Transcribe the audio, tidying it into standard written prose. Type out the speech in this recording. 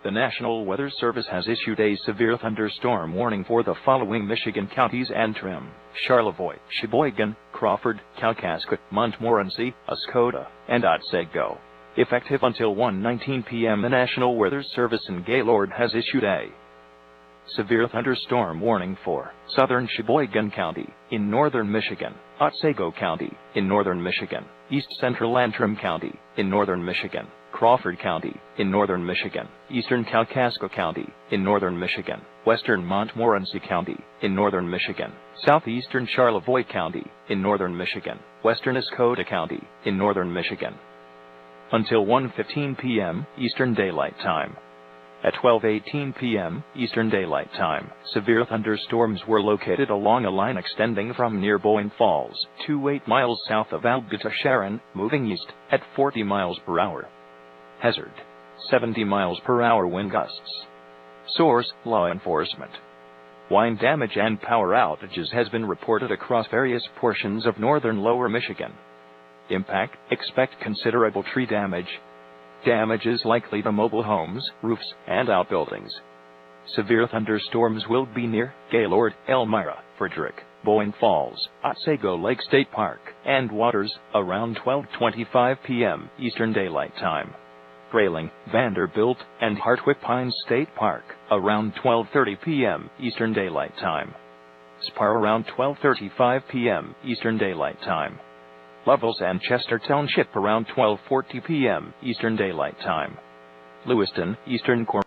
The National Weather Service has issued a severe thunderstorm warning for the following Michigan counties: Antrim, Charlevoix, Sheboygan, Crawford, Kalkaska, Montmorency, Oscoda, and Otsego. Effective until 1:19 p.m., the National Weather Service in Gaylord has issued a severe thunderstorm warning for southern Sheboygan County in northern Michigan, Otsego County in northern Michigan, east central Antrim County in northern Michigan, Crawford County in northern Michigan, eastern Kalkaska County in northern Michigan, western Montmorency County in northern Michigan, southeastern Charlevoix County in northern Michigan, western Oscoda County in northern Michigan. Until 1:15 p.m. Eastern Daylight Time. At 12:18 p.m. Eastern Daylight Time, severe thunderstorms were located along a line extending from near Boyne Falls to 8 miles south of Alberta Sharon, moving east at 40 miles per hour. Hazard: 70 miles per hour wind gusts. Source: law enforcement. Wind damage and power outages has been reported across various portions of northern lower Michigan. Impact: expect considerable tree damage. Damage is likely to mobile homes, roofs, and outbuildings. Severe thunderstorms will be near Gaylord, Elmira, Frederick, Boyne Falls, Otsego Lake State Park, and Waters around 12:25 p.m. Eastern Daylight Time. Grayling, Vanderbilt, and Hartwick Pines State Park around 12:30 p.m. Eastern Daylight Time. Spar around 12:35 p.m. Eastern Daylight Time. Lovells and Chester Township around 12:40 p.m. Eastern Daylight Time. Lewiston, Eastern Corn